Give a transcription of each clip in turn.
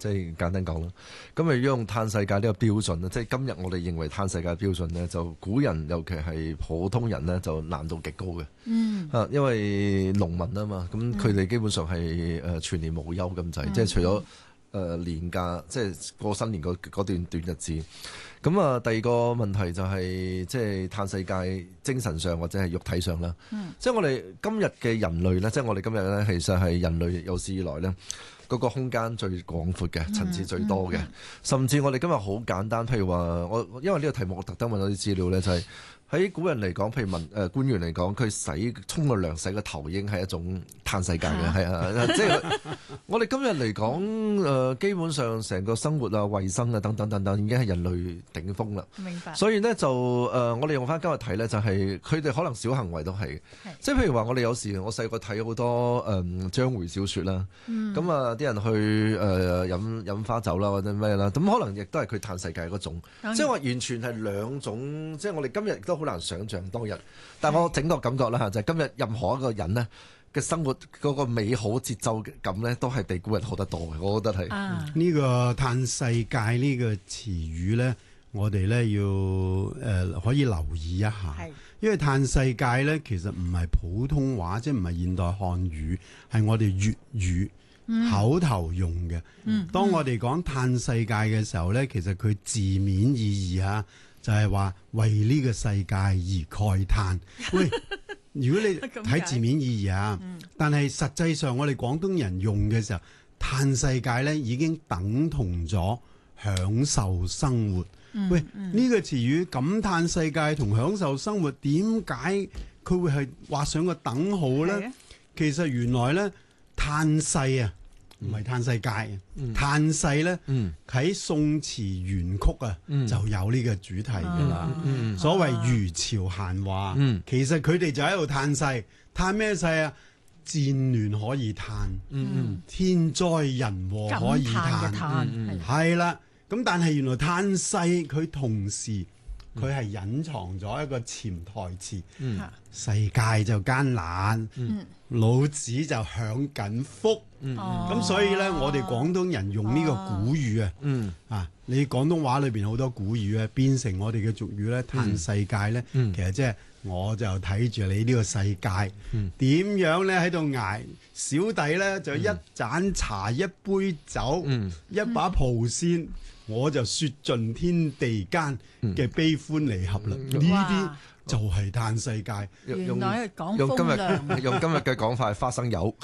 即係簡單講啦。咁如果用嘆世界呢個標準咧，即係今日我哋認為嘆世界標準咧，就古人尤其係普通人咧，就難度極高嘅。因為農民啊嘛，咁佢哋基本上係全年無休咁滯，即係除咗年假，即係過新年嗰段短日子。咁啊，第二個問題就係即係嘆世界精神上或者係肉體上啦。即係我哋今日嘅人類咧，即係我哋今日咧，其實係人類有史以來咧嗰個空間最廣闊嘅，層次最多嘅。甚至我哋今日好簡單，譬如話我因為呢個題目我特登揾咗啲資料咧，就係喺古人嚟講，譬如官員嚟講，佢沖個涼洗個頭已經係一種嘆世界嘅，係啊，即係我哋今日嚟講，基本上成個生活啊、衞生啊等等等等，已經係人類頂峰啦。 明白。所以呢，就我哋用翻今日睇呢，就係佢哋可能小行為都係，即係譬如話我哋有時我細個睇好多章回小説啦，咁啊啲人去飲花酒啦或者咩啦，咁可能亦都係佢嘆世界嗰種，即係話完全係兩種，即係我哋今日亦都好難想像當日，但我整個感覺啦嚇，就係今日任何一個人呢嘅生活嗰個美好節奏感呢，都係比古人好得多嘅，我覺得係。 呢個嘆世界呢個詞語呢，我哋呢要可以留意一下，因為嘆世界呢其實唔係普通話，即係唔係現代漢語，係我哋粵語口頭用嘅。當我哋講嘆世界嘅時候呢，其實佢字面意義嚇。就係話為呢個世界而慨嘆。喂，如果你睇字面意義啊，但係實際上我哋廣東人用嘅時候，嘆世界咧已經等同咗享受生活。喂，呢個詞語感嘆世界同享受生活，點解佢會係畫上個等號咧？其實原來咧嘆世啊，唔係嘆世界，嘆世咧喺宋詞元曲啊就有呢個主題㗎啦。所謂漁樵閒話，其實佢哋就喺度嘆世，嘆咩世啊？戰亂可以嘆，天災人禍可以嘆，係啦。咁但係原來嘆世佢同時佢係隱藏咗一個潛台詞，世界就艱難，老子就享緊福。咁所以咧，我哋廣東人用呢個古語啊，你廣東話裏邊好多古語啊，變成我哋嘅俗語咧，嘆世界咧，其實即係我就睇住你呢個世界點樣咧喺度捱，小弟咧就一盞茶、一杯酒、一把蒲扇，我就説盡天地間嘅悲歡離合啦。呢啲就係嘆世界。 原來係講風涼， 用今日嘅講法係花生油，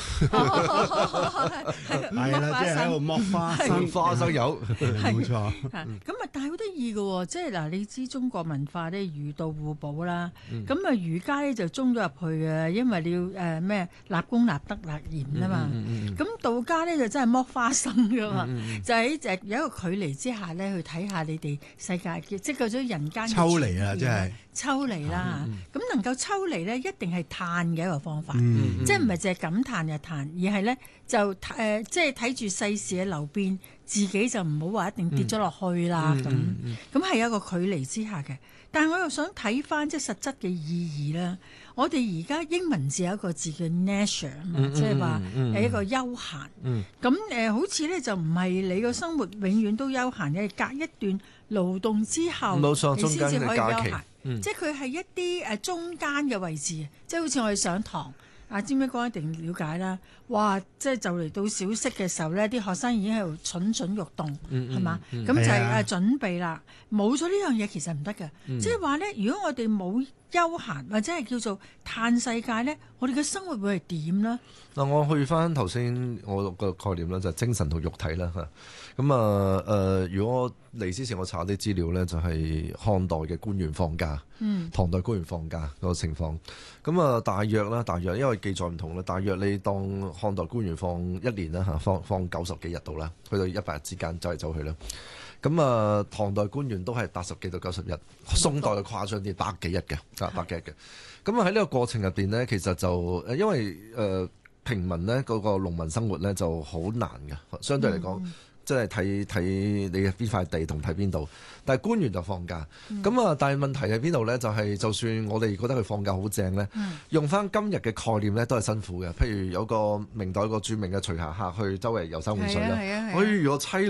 係啦，即係喺度剝花生油，冇錯。 咁啊，但係好得意嘅喎，即係嗱，你知中國文化咧儒道互補啦。咁啊，儒家咧就中咗入去嘅，因為你要咩立功立德立言啊嘛。咁道家咧就真係剝花生噶嘛，就喺有一個距離之下咧去睇下你哋世界嘅，即係嗰種人間抽離啊，即係抽離啦。咁能夠抽離咧，一定係嘆嘅一個方法，即係唔係淨係感嘆就嘆，而係咧就即係睇住世事嘅流變，自己就唔好話一定跌咗落去啦。咁係有一個距離之下嘅。但係我又想睇翻即係實質嘅意義啦。我哋而家英文字有一個字叫 leisure 即係話係一個休閒。咁好似咧就唔係你個生活永遠都休閒嘅，隔一段勞動之後， 冇錯， 你先至可以休閒。 即係佢係一啲中間嘅位置，即係好似我哋上堂，詹一哥一定了解啦。哇！即係就嚟到小息嘅時候咧，啲學生已經喺度蠢蠢欲動，係嘛？咁就係準備啦。冇咗呢樣嘢其實唔得嘅，即係話咧，如果我哋冇休閒或者係叫做嘆世界咧，我哋嘅生活會係點咧？ 嗱，我去翻頭先我個概念啦，就係精神同肉體啦嚇。咁如果嚟之前我查啲資料咧，就係漢代嘅官員放假，唐代官員放假嗰個情況。咁大約因為記載唔同啦，大約你當漢代官員放一年啦嚇，放90幾日度啦，去到100日之間走嚟走去啦。咁唐代官員都係80幾到90日，宋代就誇張啲，100幾日嘅，100幾日嘅。咁喺呢個過程入邊呢，其實就因為平民呢嗰個農民生活呢就好難嘅，相對嚟講，即係睇你邊塊地同睇邊度。但係官員就放假，但係問題喺邊度呢？就係就算我哋覺得佢放假好正呢，用翻今日嘅概念呢都係辛苦嘅。譬如有個明代個著名嘅徐霞客去周圍遊山玩水啦，如果凄